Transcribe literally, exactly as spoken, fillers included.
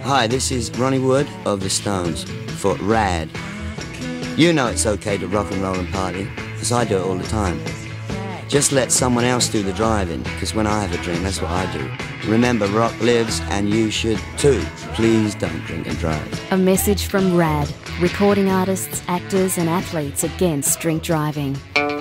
Hi, this is Ronnie Wood of The Stones for RAD. You know it's okay to rock and roll and party, because I do it all the time. Just let someone else do the driving, because when I have a drink, that's what I do. Remember, rock lives, and you should too. Please don't drink and drive. A message from RAD, recording artists, actors and athletes against drink driving.